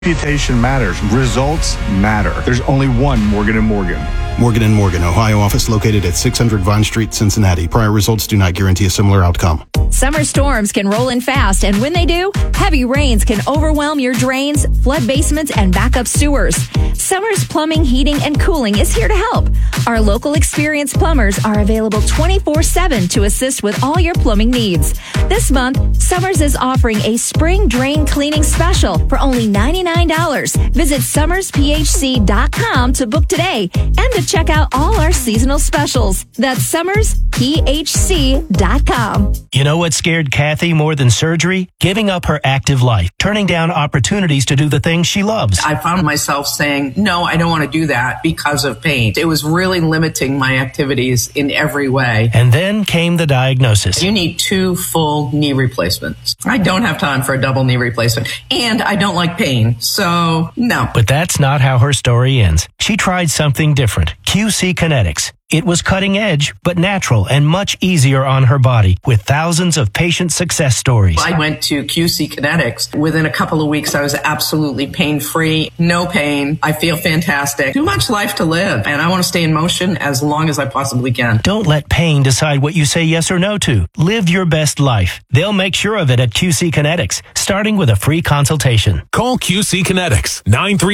Reputation matters. Results matter. There's only one Morgan & Morgan. Morgan & Morgan, Ohio office located at 600 Vine Street, Cincinnati. Prior results do not guarantee a similar outcome. Summer storms can roll in fast, and when they do, heavy rains can overwhelm your drains, flood basements, and back up sewers. Summer's Plumbing, Heating, and Cooling is here to help. Our local experienced plumbers are available 24/7 to assist with all your plumbing needs. This month, Summers is offering a spring drain cleaning special for only $99. Visit summersphc.com to book today and to check out all our seasonal specials. That's summersphc.com. You know what scared Kathy more than surgery? Giving up her active life, turning down opportunities to do the things she loves. I found myself saying, no, I don't want to do that because of pain. It was really limiting my activities in every way. And then came the diagnosis. You need 2 full knee replacements. I don't have time for a double knee replacement, and I don't like pain, so no. But that's not how her story ends. She tried something different, QC Kinetics. It was cutting edge, but natural and much easier on her body with thousands of patient success stories. I went to QC Kinetics. Within a couple of weeks, I was absolutely pain-free, no pain. I feel fantastic. Too much life to live, and I want to stay in motion as long as I possibly can. Don't let pain decide what you say yes or no to. Live your best life. They'll make sure of it at QC Kinetics, starting with a free consultation. Call QC Kinetics,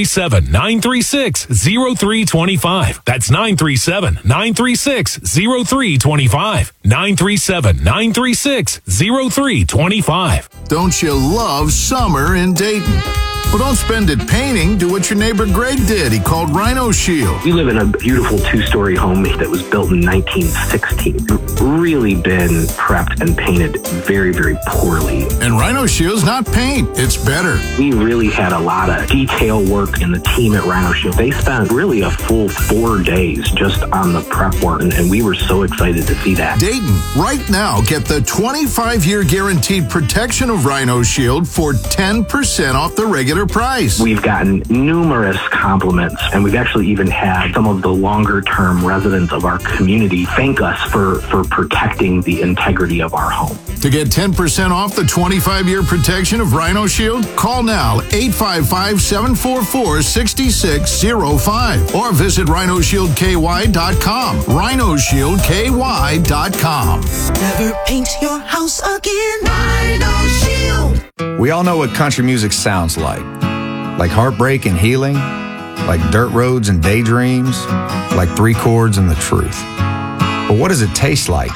937-936-0325. That's 937-936-0325. 937-936-0325. Don't you love summer in Dayton? Well, don't spend it painting. Do what your neighbor Greg did. He called Rhino Shield. We live in a beautiful 2-story home that was built in 1916. Really been prepped and painted very, very poorly. And Rhino Shield's not paint. It's better. We really had a lot of detail work in the team at Rhino Shield. They spent really a full 4 days just on the prep work, and we were so excited to see that. Dayton, right now, get the 25-year guaranteed protection of Rhino Shield for 10% off the regular price. We've gotten numerous compliments, and we've actually even had some of the longer-term residents of our community thank us for protecting the integrity of our home. To get 10% off the 25-year protection of Rhino Shield, call now 855-744-6605 or visit rhinoshieldky.com. rhinoshieldky.com. Never paint your house again. Rhino Shield. We all know what country music sounds like heartbreak and healing, like dirt roads and daydreams, like 3 chords and the truth. But what does it taste like?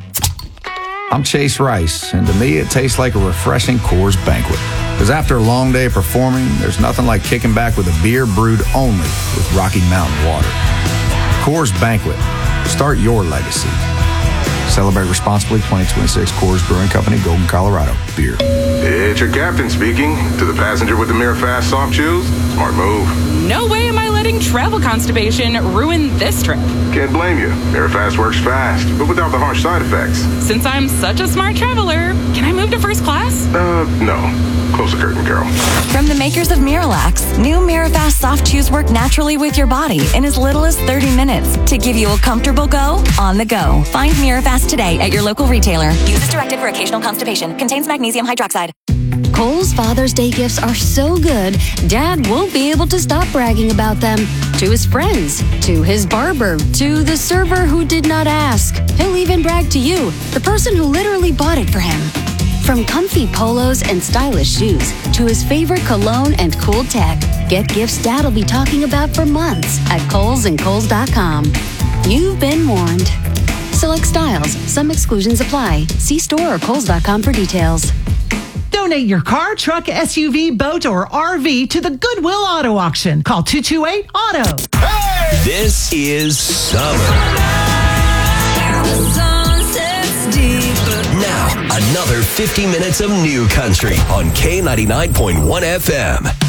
I'm Chase Rice, and to me it tastes like a refreshing Coors Banquet. Because after a long day of performing, there's nothing like kicking back with a beer brewed only with Rocky Mountain water. Coors Banquet. Start your legacy. Celebrate responsibly. 2026 Coors Brewing Company, Golden, Colorado. Beer. It's your captain speaking. To the passenger with the MiraFast soft chews, smart move. No way am I letting travel constipation ruin this trip. Can't blame you. MiraFast works fast, but without the harsh side effects. Since I'm such a smart traveler, can I move to first class? No. Close the curtain, Carol. From the makers of Miralax, new MiraFast soft chews work naturally with your body in as little as 30 minutes to give you a comfortable go on the go. Find Mirafast today at your local retailer. Use as directed for occasional constipation. Contains magnesium hydroxide. Kohl's Father's Day gifts are so good, Dad won't be able to stop bragging about them. To his friends, to his barber, to the server who did not ask. He'll even brag to you, the person who literally bought it for him. From comfy polos and stylish shoes to his favorite cologne and cool tech, get gifts Dad'll be talking about for months at Kohl's and Kohl's.com. You've been warned. Select styles. Some exclusions apply. See store or Kohl's.com for details. Donate your car, truck, SUV, boat, or RV to the Goodwill Auto Auction. Call 228-AUTO. Hey! This is summer. Now, another 50 minutes of new country on K99.1 FM.